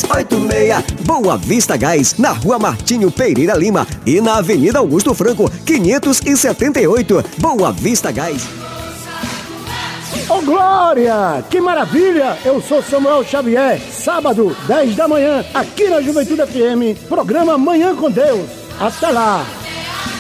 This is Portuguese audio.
3286. Boa Vista Gás, na Rua Martinho Pereira Lima e na Avenida Augusto Franco, 578. Boa Vista Gás. Ô Glória, que maravilha! Eu sou Samuel Xavier. Sábado, 10 da manhã, aqui na Juventude FM, programa Manhã com Deus. Até lá!